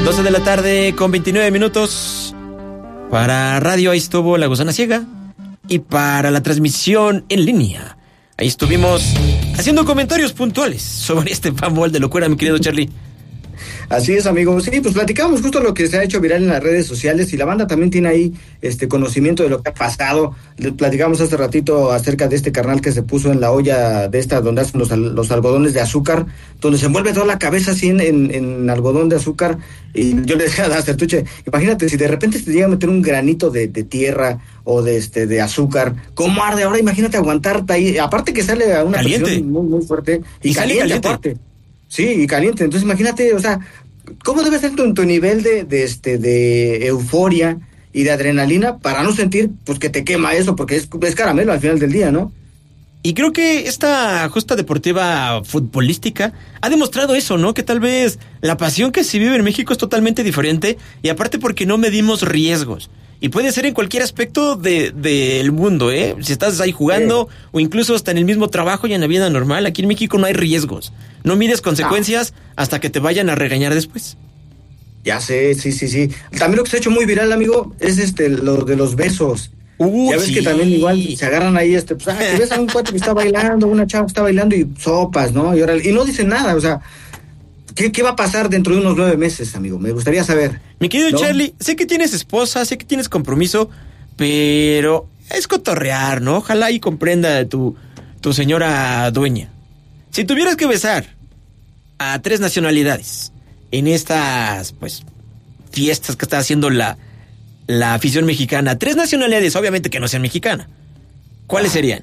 12 de la tarde con 29 minutos. Para radio ahí estuvo La Gusana Ciega. Y para la transmisión en línea, ahí estuvimos haciendo comentarios puntuales sobre este fanball de locura, mi querido Charlie. Así es, amigos. Sí, pues platicamos justo lo que se ha hecho viral en las redes sociales y la banda también tiene ahí conocimiento de lo que ha pasado. Platicamos hace ratito acerca de este carnal que se puso en la olla de esta donde hacen los algodones de azúcar, donde se envuelve toda la cabeza así en algodón de azúcar. Y yo le decía a Certuche, imagínate si de repente te llega a meter un granito de tierra o de azúcar, ¿cómo arde? Ahora imagínate aguantarte ahí, aparte que sale a una presión muy, muy fuerte y caliente aparte. Sí, y caliente. Entonces imagínate, o sea, ¿cómo debe ser tu nivel de euforia y de adrenalina para no sentir pues que te quema eso? Porque es caramelo al final del día, ¿no? Y creo que esta justa deportiva futbolística ha demostrado eso, ¿no? Que tal vez la pasión que se vive en México es totalmente diferente y aparte porque no medimos riesgos. Y puede ser en cualquier aspecto del mundo, ¿eh? Si estás ahí jugando o incluso hasta en el mismo trabajo y en la vida normal, aquí en México no hay riesgos. No mides consecuencias hasta que te vayan a regañar después. Ya sé, sí. También lo que se ha hecho muy viral, amigo, es lo de los besos. Ya ves que también igual se agarran ahí, que ves a un cuate que está bailando, una chava que está bailando y sopas, ¿no? Y no dicen nada, o sea, ¿qué va a pasar dentro de unos 9 meses, amigo? Me gustaría saber. Mi querido, ¿no? Charlie, sé que tienes esposa, sé que tienes compromiso, pero es cotorrear, ¿no? Ojalá y comprenda tu señora dueña. Si tuvieras que besar a 3 nacionalidades en estas, pues, fiestas que está haciendo la afición mexicana, 3 nacionalidades, obviamente que no sean mexicanas, ¿cuáles serían?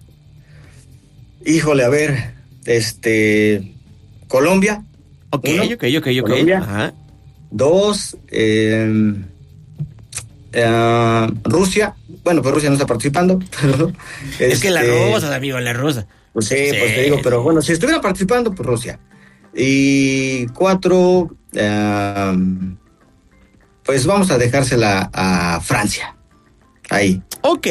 Híjole, a ver, Colombia. Ok. Colombia. Ajá. 2, Rusia. Bueno, pues Rusia no está participando. Pero, es que la rosa, amigo, la rosa. Pues sí, pues te digo, pero bueno, si estuviera participando, pues Rusia. Y 4, pues vamos a dejársela a Francia. Ahí. Ok.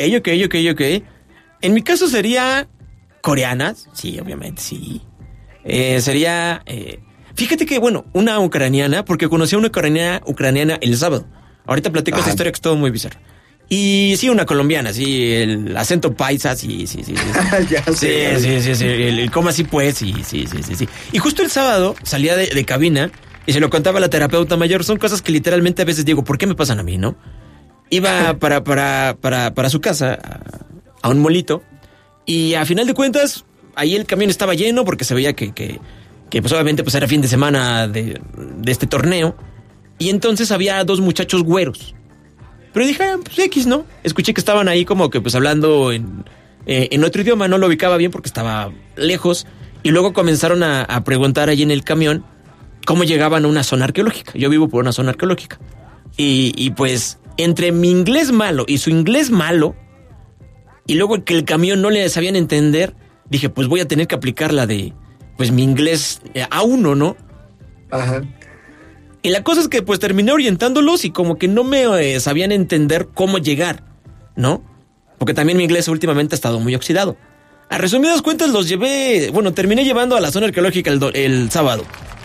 En mi caso sería coreanas, sí, obviamente, sí. Sería, fíjate que, bueno, una ucraniana, porque conocí a una ucraniana el sábado. Ahorita platico esta historia que es todo muy bizarro. Y sí, una colombiana, sí, el acento paisa, sí. Ya sé. Sí, el cómo así pues, sí. Y justo el sábado salía de cabina y se lo contaba a la terapeuta mayor. Son cosas que literalmente a veces digo, ¿por qué me pasan a mí, no? Iba para su casa, a un molito, y a final de cuentas, ahí el camión estaba lleno porque se veía que pues obviamente pues era fin de semana de este torneo, y entonces había 2 muchachos güeros. Pero dije, pues X, ¿no? Escuché que estaban ahí como que pues hablando en otro idioma, no lo ubicaba bien porque estaba lejos, y luego comenzaron a preguntar allí en el camión cómo llegaban a una zona arqueológica. Yo vivo por una zona arqueológica. Y pues entre mi inglés malo y su inglés malo, y luego que el camión no le sabían entender, dije, pues voy a tener que aplicar la de, pues mi inglés A1, ¿no? Ajá. Y la cosa es que pues terminé orientándolos y como que no me sabían entender cómo llegar, ¿no? Porque también mi inglés últimamente ha estado muy oxidado. A resumidas cuentas terminé llevando a la zona arqueológica el sábado.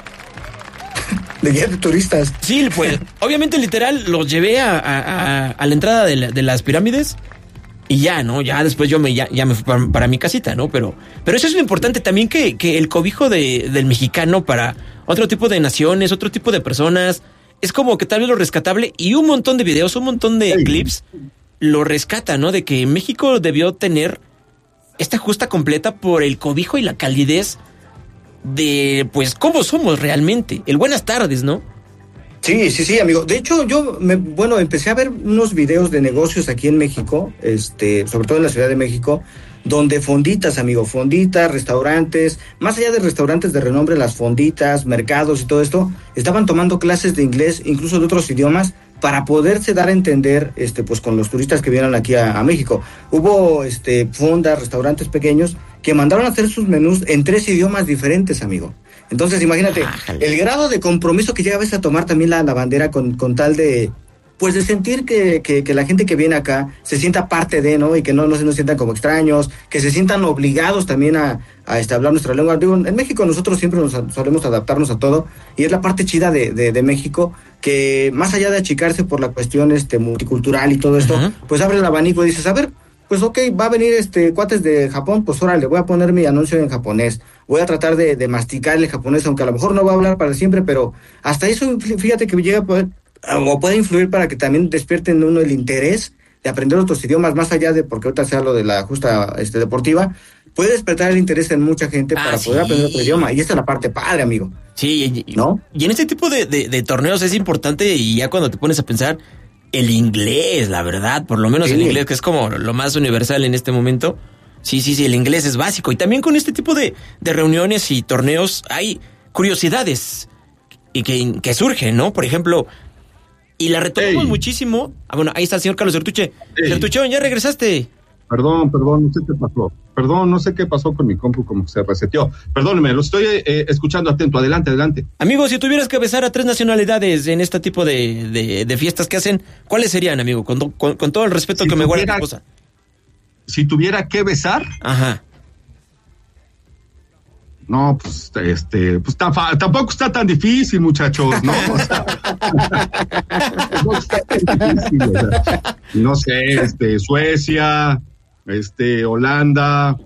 De guía de turistas. Sí, pues, obviamente literal los llevé a la entrada de las pirámides y ya, ¿no? Ya después ya me fui para mi casita, ¿no? Pero eso es lo importante también, que el cobijo del mexicano para otro tipo de naciones, otro tipo de personas, es como que tal vez lo rescatable, y un montón de videos, un montón de clips lo rescata, ¿no? De que México debió tener esta justa completa por el cobijo y la calidez de, pues, cómo somos realmente. El buenas tardes, ¿no? Sí, amigo. De hecho, yo empecé a ver unos videos de negocios aquí en México, sobre todo en la Ciudad de México, donde fonditas, restaurantes, más allá de restaurantes de renombre, las fonditas, mercados y todo esto, estaban tomando clases de inglés, incluso de otros idiomas, para poderse dar a entender, pues con los turistas que vinieron aquí a México. Hubo, fondas, restaurantes pequeños que mandaron a hacer sus menús en 3 idiomas diferentes, amigo. Entonces, imagínate, el grado de compromiso que llega a veces a tomar también la bandera con tal de pues de sentir que la gente que viene acá se sienta parte de, ¿no? Y que no se sientan como extraños, que se sientan obligados también a hablar nuestra lengua. Digo, en México nosotros siempre nos solemos adaptarnos a todo, y es la parte chida de México, que más allá de achicarse por la cuestión multicultural y todo esto, pues abre el abanico y dices, a ver, pues ok, va a venir cuates de Japón, pues órale, voy a poner mi anuncio en japonés, voy a tratar de masticar el japonés, aunque a lo mejor no va a hablar para siempre, pero hasta eso, fíjate que llega a poder, o puede influir para que también despierten uno el interés de aprender otros idiomas, más allá de, porque ahorita sea lo de la justa deportiva, puede despertar el interés en mucha gente para poder aprender otro idioma, y esta es la parte padre, amigo. Sí, ¿no? Y en este tipo de torneos es importante, y ya cuando te pones a pensar, el inglés, la verdad, por lo menos el inglés, que es como lo más universal en este momento. Sí, el inglés es básico. Y también con este tipo de reuniones y torneos hay curiosidades y que surgen, ¿no? Por ejemplo, y la retomamos muchísimo. Bueno, ahí está el señor Carlos Sertuche. Sertuchón, ya regresaste. Perdón, no sé qué pasó. No sé qué pasó con mi compu, como que se reseteó. Perdóneme, lo estoy escuchando atento. Adelante. Amigo, si tuvieras que besar a 3 nacionalidades en este tipo de fiestas que hacen, ¿cuáles serían, amigo? Con todo el respeto que me guarda tu esposa. Si tuviera que besar. Ajá. No, pues, tampoco está tan difícil, muchachos, ¿no? Tampoco está tan difícil, o sea, no sé, Suecia, Holanda,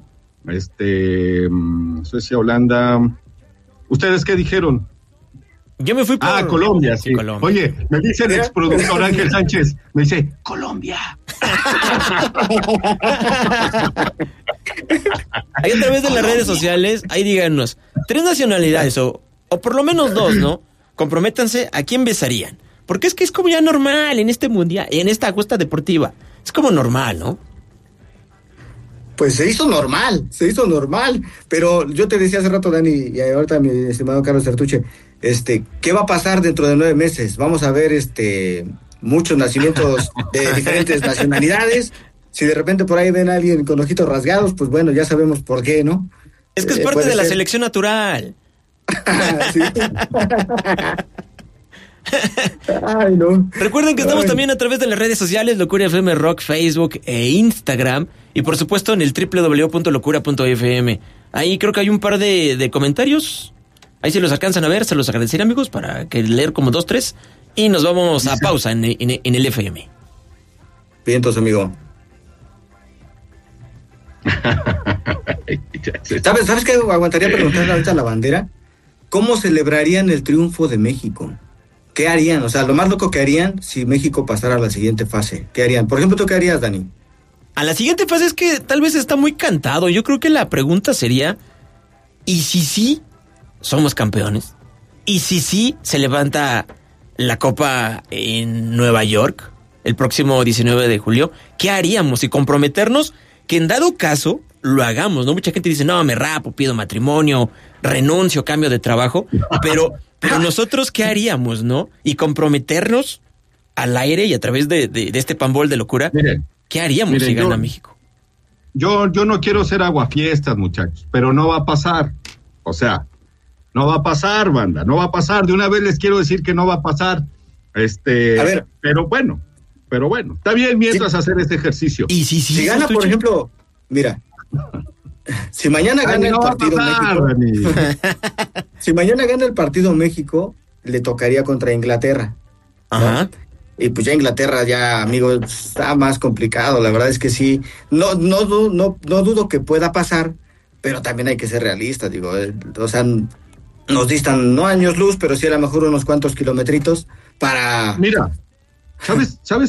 Suecia, Holanda. ¿Ustedes qué dijeron? Yo me fui por... Colombia, sí. Colombia. Oye, me dice el exproductor Ángel Sánchez, me dice, Colombia. Ahí a través de las redes sociales, ahí díganos, 3 nacionalidades o por lo menos 2, ¿no? Comprométanse a quién besarían. Porque es que es como ya normal en este mundial, en esta justa deportiva. Es como normal, ¿no? Pues se hizo normal, pero yo te decía hace rato, Dani, y ahorita mi estimado Carlos Sertuche, ¿qué va a pasar dentro de 9 meses? Vamos a ver muchos nacimientos de diferentes nacionalidades. Si de repente por ahí ven a alguien con ojitos rasgados, pues bueno, ya sabemos por qué, ¿no? Es que es parte de la selección natural. Sí. Ay, no. Recuerden que estamos también a través de las redes sociales, Locura FM Rock, Facebook e Instagram, y por supuesto en el www.locura.fm. Ahí creo que hay un par de comentarios. Ahí si los alcanzan a ver, se los agradeceré, amigos, para que leer como 2, 3, y nos vamos a pausa en el FM. Bien, entonces, amigo. ¿Sabes qué aguantaría preguntarle ahorita a la bandera? ¿Cómo celebrarían el triunfo de México? ¿Qué harían? O sea, lo más loco que harían si México pasara a la siguiente fase. ¿Qué harían? Por ejemplo, ¿tú qué harías, Dani? A la siguiente fase es que tal vez está muy cantado. Yo creo que la pregunta sería, ¿y si sí somos campeones? ¿Y si sí se levanta la copa en Nueva York el próximo 19 de julio? ¿Qué haríamos? Y comprometernos que en dado caso lo hagamos, ¿no? Mucha gente dice, no, me rapo, pido matrimonio, renuncio, cambio de trabajo, pero nosotros, ¿qué haríamos, no? Y comprometernos al aire y a través de este pambol de locura, ¿qué haríamos si gana México? Yo no quiero ser aguafiestas, muchachos, pero no va a pasar. O sea, no va a pasar, banda, no va a pasar. De una vez les quiero decir que no va a pasar. A ver. Pero bueno, está bien mientras hacer este ejercicio. Y si gana, por ejemplo, mira, si mañana gana el partido México, si mañana gana el partido México, le tocaría contra Inglaterra. Ajá. ¿No? Y pues ya Inglaterra, ya, amigo, está más complicado. La verdad es que sí. No dudo que pueda pasar, pero también hay que ser realistas, digo. O sea, nos distan no años luz, pero sí a lo mejor unos cuantos kilometritos para... Mira, ¿sabes